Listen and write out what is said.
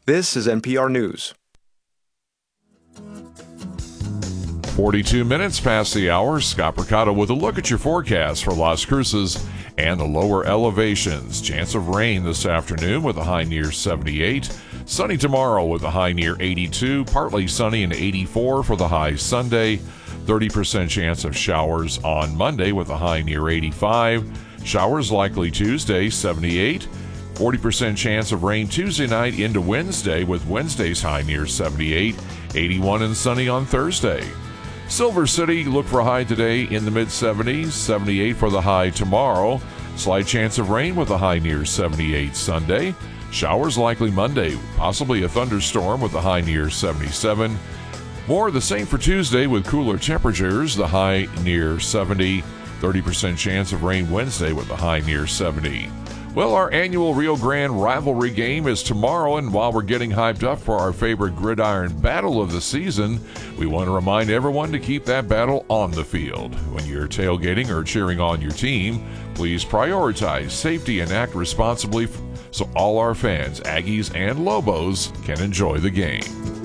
This is NPR News. 42 minutes past the hour. Scott Mercado with a look at your forecast for Las Cruces and the lower elevations. Chance of rain this afternoon with a high near 78. Sunny tomorrow with a high near 82. Partly sunny and 84 for the high Sunday. 30% chance of showers on Monday with a high near 85. Showers likely Tuesday, 78. 40% chance of rain Tuesday night into Wednesday with Wednesday's high near 78. 81 and sunny on Thursday. Silver City, look for a high today in the mid-70s, 78 for the high tomorrow. Slight chance of rain with a high near 78 Sunday. Showers likely Monday, possibly a thunderstorm with a high near 77. More of the same for Tuesday with cooler temperatures, the high near 70. 30% chance of rain Wednesday with a high near 70. Well, our annual Rio Grande rivalry game is tomorrow, and while we're getting hyped up for our favorite gridiron battle of the season, we want to remind everyone to keep that battle on the field. When you're tailgating or cheering on your team, please prioritize safety and act responsibly so all our fans, Aggies and Lobos, can enjoy the game.